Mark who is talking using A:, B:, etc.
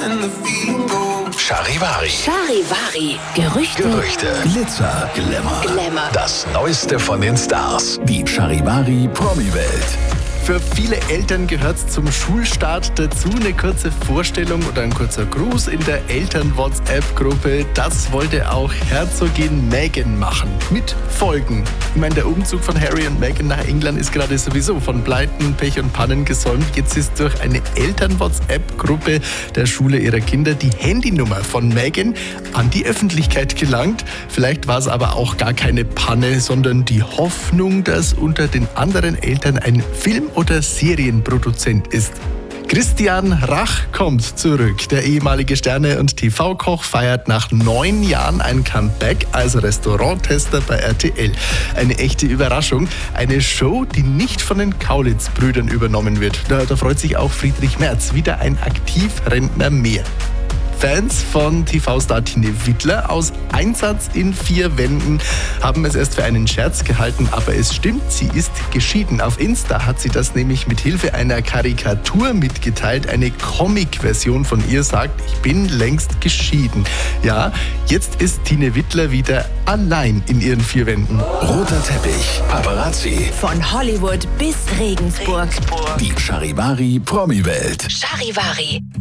A: Charivari.
B: Charivari. Gerüchte.
A: Glitzer.
B: Glamour.
A: Das Neueste von den Stars. Die Charivari Promi-Welt.
C: Für viele Eltern gehört es zum Schulstart dazu. Eine kurze Vorstellung oder ein kurzer Gruß in der Eltern-WhatsApp-Gruppe. Das wollte auch Herzogin Meghan machen. Mit Folgen. Ich meine, der Umzug von Harry und Meghan nach England ist gerade sowieso von Pleiten, Pech und Pannen gesäumt. Jetzt ist durch eine Eltern-WhatsApp-Gruppe der Schule ihrer Kinder die Handynummer von Meghan an die Öffentlichkeit gelangt. Vielleicht war es aber auch gar keine Panne, sondern die Hoffnung, dass unter den anderen Eltern ein Film- oder Serienproduzent ist. Christian Rach kommt zurück. Der ehemalige Sterne- und TV-Koch feiert nach 9 Jahren ein Comeback als Restauranttester bei RTL. Eine echte Überraschung. Eine Show, die nicht von den Kaulitz-Brüdern übernommen wird. Da freut sich auch Friedrich Merz. Wieder ein Aktivrentner mehr. Fans von TV-Star Tine Wittler aus Einsatz in 4 Wänden haben es erst für einen Scherz gehalten, aber es stimmt, sie ist geschieden. Auf Insta hat sie das nämlich mit Hilfe einer Karikatur mitgeteilt. Eine Comic-Version von ihr sagt, ich bin längst geschieden. Ja, jetzt ist Tine Wittler wieder allein in ihren 4 Wänden.
A: Roter Teppich. Paparazzi.
B: Von Hollywood bis Regensburg.
A: Die Charivari Promi-Welt.
B: Charivari.